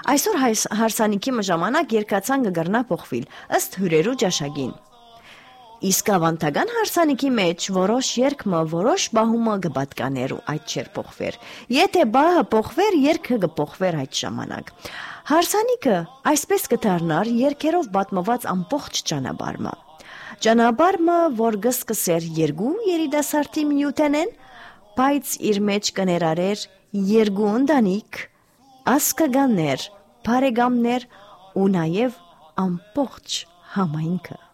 Այսօր հարսանիքի ժամանակ երկացան կգրնա փոխվիլ ըստ հյուրերու ճաշագին։ Իսկ ավանդական հարսանիքի մեջ որոշ երկմը որոշ բահումը կպատկաներու այդ չեր փոխվեր։ Եթե բահը փոխվեր, երկը կփոխվեր այդ ժամանակ։ Հարսանիքը այսպես կդառնար երկերով պատմված ամբողջ ճանապարհը։ Ճանապարհը, որ կսկսեր երկու երիտասարդի միութենեն, բայց իր մեջ կներառեր երկու ընտանիք, ասկականներ, բարեկամներ ու նաև ամբողջ համայնքը։